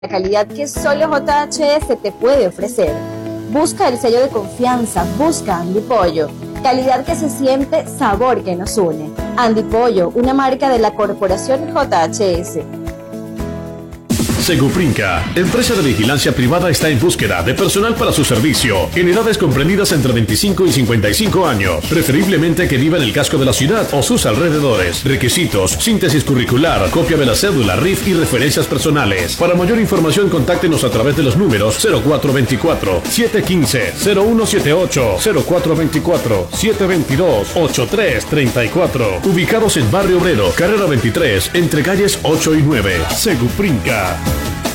La calidad que solo JHS te puede ofrecer. Busca el sello de confianza, busca Andy Pollo. Calidad que se siente, sabor que nos une. Andy Pollo, una marca de la corporación JHS. Seguprinca, empresa de vigilancia privada, está en búsqueda de personal para su servicio en edades comprendidas entre 25 y 55 años, preferiblemente que viva en el casco de la ciudad o sus alrededores. Requisitos: síntesis curricular, copia de la cédula, RIF y referencias personales. Para mayor información, contáctenos a través de los números 0424-715-0178, 0424-722-8334, ubicados en Barrio Obrero, carrera 23, entre calles 8 y 9. Seguprinca.